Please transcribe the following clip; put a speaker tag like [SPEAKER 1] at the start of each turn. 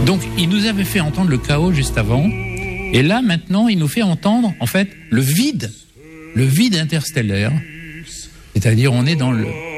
[SPEAKER 1] Donc, il nous avait fait entendre le chaos juste avant. Et là, maintenant, il nous fait entendre, en fait, le vide interstellaire. C'est-à-dire, on est dans le